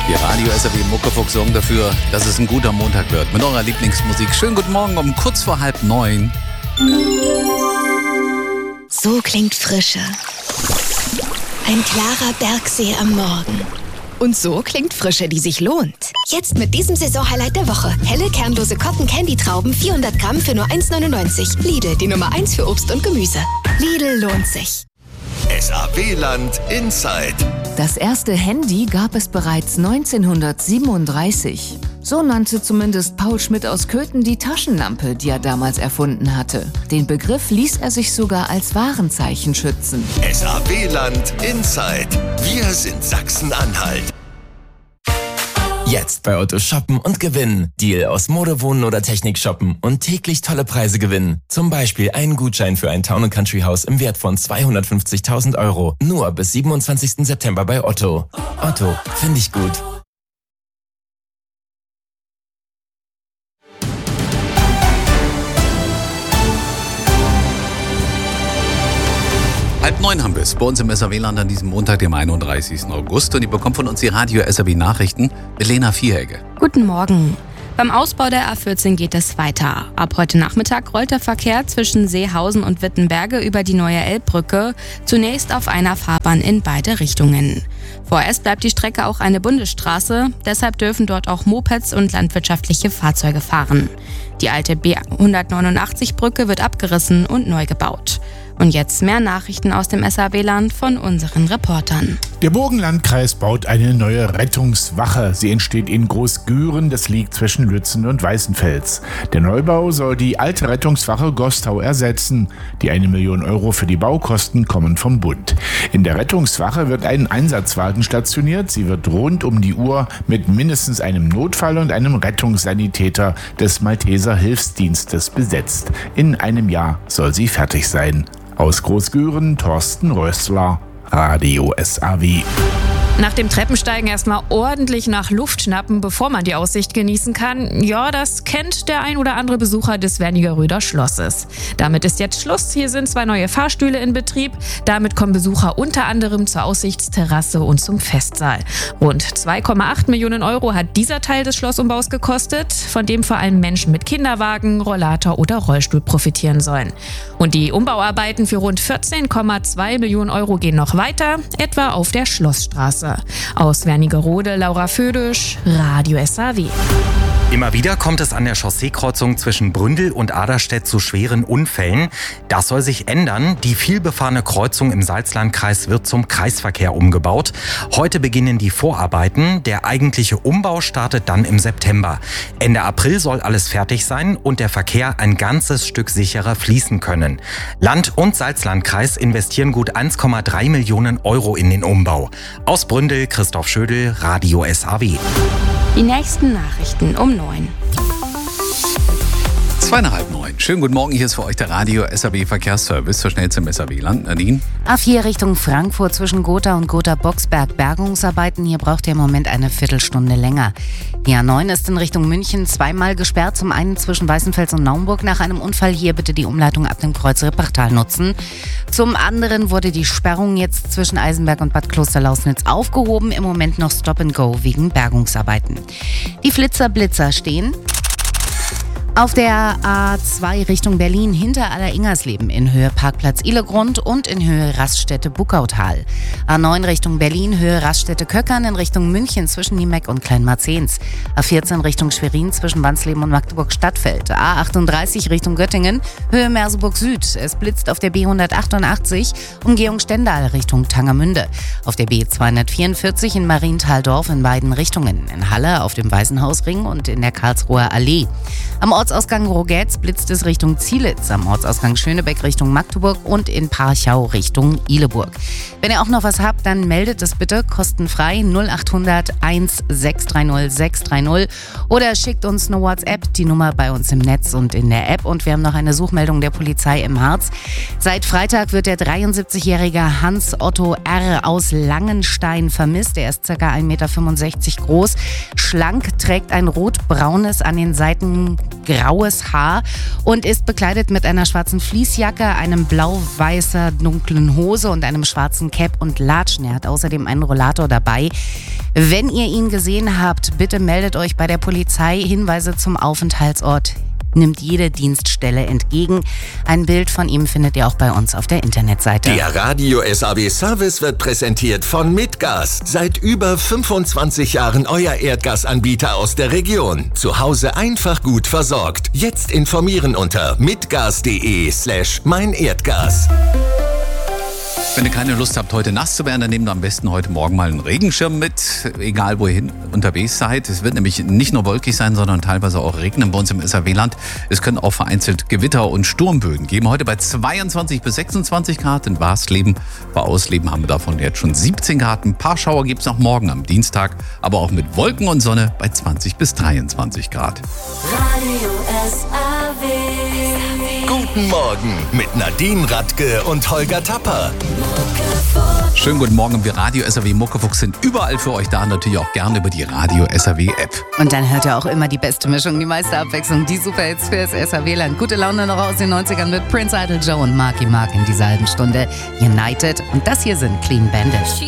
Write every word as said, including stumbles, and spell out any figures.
Die Radio S R B Muckefuchs sorgen dafür, dass es ein guter Montag wird. Mit eurer Lieblingsmusik. Schönen guten Morgen um kurz vor halb neun. So klingt Frische. Ein klarer Bergsee am Morgen. Und so klingt Frische, die sich lohnt. Jetzt mit diesem Saisonhighlight der Woche. Helle, kernlose Cotton-Candy-Trauben, vierhundert Gramm für nur eins neunundneunzig. Lidl, die Nummer eins für Obst und Gemüse. Lidl lohnt sich. S A B-Land Inside. Das erste Handy gab es bereits neunzehnhundertsiebenunddreißig. So nannte zumindest Paul Schmidt aus Köthen die Taschenlampe, die er damals erfunden hatte. Den Begriff ließ er sich sogar als Warenzeichen schützen. S A B-Land Inside. Wir sind Sachsen-Anhalt. Jetzt bei Otto shoppen und gewinnen. Deal aus Mode, Wohnen oder Technik shoppen und täglich tolle Preise gewinnen. Zum Beispiel einen Gutschein für ein Town and Country Haus im Wert von zweihundertfünfzigtausend Euro. Nur bis siebenundzwanzigsten September bei Otto. Otto, finde ich gut. Halb neun haben wir es bei uns im S R B-Land an diesem Montag, dem einunddreißigsten August. Und ihr bekommt von uns die Radio S R B-Nachrichten mit Lena Vierhegge. Guten Morgen. Beim Ausbau der A vierzehn geht es weiter. Ab heute Nachmittag rollt der Verkehr zwischen Seehausen und Wittenberge über die neue Elbbrücke, zunächst auf einer Fahrbahn in beide Richtungen. Vorerst bleibt die Strecke auch eine Bundesstraße, deshalb dürfen dort auch Mopeds und landwirtschaftliche Fahrzeuge fahren. Die alte B hundertneunundachtzig-Brücke wird abgerissen und neu gebaut. Und jetzt mehr Nachrichten aus dem S R B-Land von unseren Reportern. Der Burgenlandkreis baut eine neue Rettungswache. Sie entsteht in Großgüren, das liegt zwischen Lützen und Weißenfels. Der Neubau soll die alte Rettungswache Gostau ersetzen. Die eine Million Euro für die Baukosten kommen vom Bund. In der Rettungswache wird ein Einsatzwagen stationiert. Sie wird rund um die Uhr mit mindestens einem Notfall und einem Rettungssanitäter des Malteser Hilfsdienstes besetzt. In einem Jahr soll sie fertig sein. Aus Großgüren, Thorsten Rössler, Radio S A W. Nach dem Treppensteigen erstmal ordentlich nach Luft schnappen, bevor man die Aussicht genießen kann. Ja, das kennt der ein oder andere Besucher des Wernigeröder Schlosses. Damit ist jetzt Schluss. Hier sind zwei neue Fahrstühle in Betrieb. Damit kommen Besucher unter anderem zur Aussichtsterrasse und zum Festsaal. Rund zwei Komma acht Millionen Euro hat dieser Teil des Schlossumbaus gekostet, von dem vor allem Menschen mit Kinderwagen, Rollator oder Rollstuhl profitieren sollen. Und die Umbauarbeiten für rund vierzehn Komma zwei Millionen Euro gehen noch weiter, etwa auf der Schlossstraße. Aus Wernigerode, Laura Födisch, Radio S A W. Immer wieder kommt es an der Chausseekreuzung zwischen Bründel und Aderstedt zu schweren Unfällen. Das soll sich ändern. Die vielbefahrene Kreuzung im Salzlandkreis wird zum Kreisverkehr umgebaut. Heute beginnen die Vorarbeiten. Der eigentliche Umbau startet dann im September. Ende April soll alles fertig sein und der Verkehr ein ganzes Stück sicherer fließen können. Land- und Salzlandkreis investieren gut eins Komma drei Millionen Euro in den Umbau. Aus Bründel, Christoph Schödel, Radio S A W. Die nächsten Nachrichten um neun. Zweieinhalb neun. Schönen guten Morgen, hier ist für euch der Radio S R B Verkehrsservice zur schnellsten im S R B-Land. Nadine? A vier Richtung Frankfurt zwischen Gotha und Gotha-Boxberg Bergungsarbeiten. Hier braucht ihr im Moment eine Viertelstunde länger. Die A neun ist in Richtung München zweimal gesperrt. Zum einen zwischen Weißenfels und Naumburg nach einem Unfall. Hier bitte die Umleitung ab dem Kreuz Rippachtal nutzen. Zum anderen wurde die Sperrung jetzt zwischen Eisenberg und Bad Klosterlausnitz aufgehoben. Im Moment noch Stop and Go wegen Bergungsarbeiten. Die Flitzer-Blitzer stehen auf der A zwei Richtung Berlin hinter Aller-Ingersleben in Höhe Parkplatz Ihlegrund und in Höhe Raststätte Buckautal. A neun Richtung Berlin, Höhe Raststätte Köckern in Richtung München zwischen Niemeck und Kleinmarzens. A vierzehn Richtung Schwerin zwischen Wansleben und Magdeburg-Stadtfeld. A achtunddreißig Richtung Göttingen, Höhe Merseburg Süd. Es blitzt auf der B hundertachtundachtzig, Umgehung Stendal Richtung Tangermünde. Auf der B zweihundertvierundvierzig in Marienthal-Dorf in beiden Richtungen. In Halle auf dem Waisenhausring und in der Karlsruher Allee. Am Ortsausgang Rogetz blitzt es Richtung Zielitz, am Ortsausgang Schönebeck Richtung Magdeburg und in Parchau Richtung Ihleburg. Wenn ihr auch noch was habt, dann meldet es bitte kostenfrei null achthundert eins sechs drei null sechs drei null oder schickt uns eine WhatsApp, die Nummer bei uns im Netz und in der App. Und wir haben noch eine Suchmeldung der Polizei im Harz. Seit Freitag wird der dreiundsiebzigjährige Hans Otto R. aus Langenstein vermisst. Er ist ca. eins Komma fünfundsechzig Meter groß, schlank, trägt ein rot-braunes, an den Seiten graues Haar und ist bekleidet mit einer schwarzen Fließjacke, einem blau-weißer dunklen Hose und einem schwarzen Cap und Latschen. Er hat außerdem einen Rollator dabei. Wenn ihr ihn gesehen habt, bitte meldet euch bei der Polizei. Hinweise zum Aufenthaltsort nimmt jede Dienststelle entgegen. Ein Bild von ihm findet ihr auch bei uns auf der Internetseite. Der Radio S A W Service wird präsentiert von Mitgas. Seit über fünfundzwanzig Jahren euer Erdgasanbieter aus der Region. Zu Hause einfach gut versorgt. Jetzt informieren unter mitgas.de slash mein Erdgas. Wenn ihr keine Lust habt, heute nass zu werden, dann nehmt am besten heute Morgen mal einen Regenschirm mit, egal wohin unterwegs seid. Es wird nämlich nicht nur wolkig sein, sondern teilweise auch regnen bei uns im S A W-Land. Es können auch vereinzelt Gewitter und Sturmböen geben. Heute bei zweiundzwanzig bis sechsundzwanzig Grad in Barsleben. Bei Ausleben haben wir davon jetzt schon siebzehn Grad. Ein paar Schauer gibt es noch morgen am Dienstag, aber auch mit Wolken und Sonne bei zwanzig bis dreiundzwanzig Grad. Radio S A W. Guten Morgen mit Nadine Radke und Holger Tapper. Schönen guten Morgen. Wir Radio S A W Muckefuchs sind überall für euch da, natürlich auch gerne über die Radio S A W App. Und dann hört ihr auch immer die beste Mischung, die meiste Abwechslung, die Superhits für das S A W-Land. Gute Laune noch aus den neunzigern mit Prince Idol Joe und Marky Mark in dieser halben Stunde. United. Und das hier sind Clean Bandit.